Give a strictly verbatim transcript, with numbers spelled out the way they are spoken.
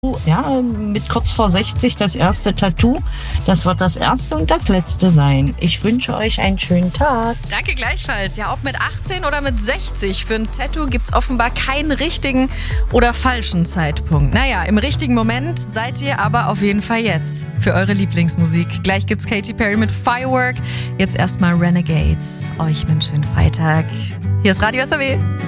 Ja, mit kurz vor sechzig das erste Tattoo. Das wird das erste und das letzte sein. Ich wünsche euch einen schönen Tag. Danke gleichfalls. Ja, ob mit achtzehn oder mit sechzig. Für ein Tattoo gibt es offenbar keinen richtigen oder falschen Zeitpunkt. Naja, im richtigen Moment seid ihr aber auf jeden Fall jetzt. Für eure Lieblingsmusik. Gleich gibt's Katy Perry mit Firework. Jetzt erstmal Renegades. Euch einen schönen Freitag. Hier ist Radio S R W.